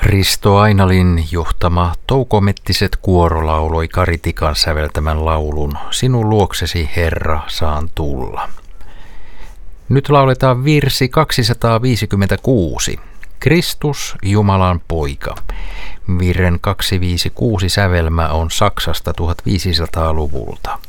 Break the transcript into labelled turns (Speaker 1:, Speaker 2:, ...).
Speaker 1: Risto Ainalin johtama Touko Mettiset kuoro lauloi Kari Tikan säveltämän laulun Sinun luoksesi, Herra, saan tulla. Nyt lauletaan virsi 256. Kristus, Jumalan poika. Virren 256 sävelmä on Saksasta 1500-luvulta.